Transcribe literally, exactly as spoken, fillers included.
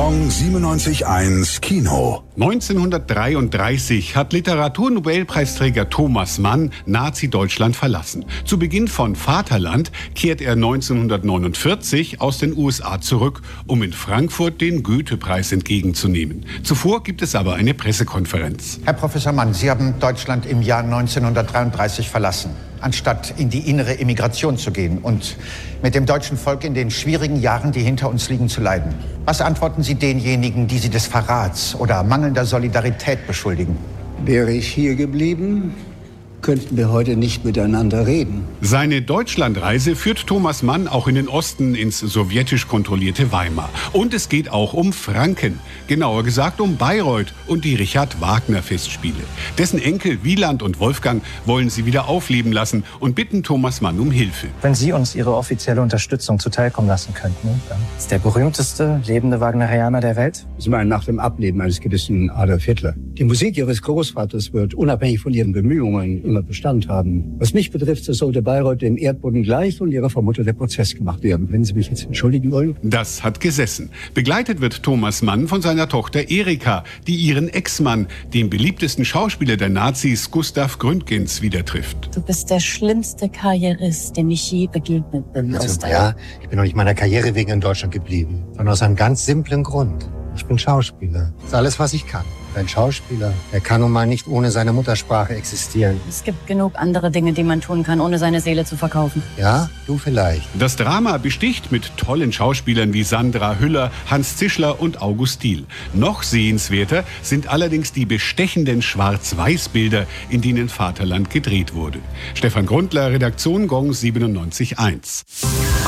Gong siebenundneunzig Komma eins Kino. neunzehnhundertdreiunddreißig hat Literaturnobelpreisträger Thomas Mann Nazi-Deutschland verlassen. Zu Beginn von Vaterland kehrt er neunzehnhundertneunundvierzig aus den U S A zurück, um in Frankfurt den Goethe-Preis entgegenzunehmen. Zuvor gibt es aber eine Pressekonferenz. Herr Professor Mann, Sie haben Deutschland im Jahr neunzehnhundertdreiunddreißig verlassen, anstatt in die innere Emigration zu gehen und mit dem deutschen Volk in den schwierigen Jahren, die hinter uns liegen, zu leiden. Was antworten Sie denjenigen, die Sie des Verrats oder mangelnder Solidarität beschuldigen? Wäre ich hier geblieben, könnten wir heute nicht miteinander reden. Seine Deutschlandreise führt Thomas Mann auch in den Osten, ins sowjetisch kontrollierte Weimar. Und es geht auch um Franken, genauer gesagt um Bayreuth und die Richard-Wagner-Festspiele. Dessen Enkel Wieland und Wolfgang wollen sie wieder aufleben lassen und bitten Thomas Mann um Hilfe. Wenn Sie uns Ihre offizielle Unterstützung zuteilkommen lassen könnten, dann ist der berühmteste lebende Wagnerianer der Welt. Sie meinen nach dem Ableben eines gewissen Adolf Hitler. Die Musik Ihres Großvaters wird unabhängig von Ihren Bemühungen immer Bestand haben. Was mich betrifft, so sollte Bayreuth dem Erdboden gleich und ihrer Vermutter der Prozess gemacht werden. Wenn Sie mich jetzt entschuldigen wollen. Das hat gesessen. Begleitet wird Thomas Mann von seiner Tochter Erika, die ihren Ex-Mann, den beliebtesten Schauspieler der Nazis, Gustav Gründgens, wieder trifft. Du bist der schlimmste Karrierist, dem ich je begegnet bin. Also, ja, ich bin doch nicht meiner Karriere wegen in Deutschland geblieben, sondern aus einem ganz simplen Grund. Ich bin Schauspieler. Das ist alles, was ich kann. Ein Schauspieler, der kann nun mal nicht ohne seine Muttersprache existieren. Es gibt genug andere Dinge, die man tun kann, ohne seine Seele zu verkaufen. Ja, du vielleicht. Das Drama besticht mit tollen Schauspielern wie Sandra Hüller, Hans Zischler und August Diehl. Noch sehenswerter sind allerdings die bestechenden Schwarz-Weiß-Bilder, in denen Vaterland gedreht wurde. Stefan Grundler, Redaktion Gong siebenundneunzig Komma eins.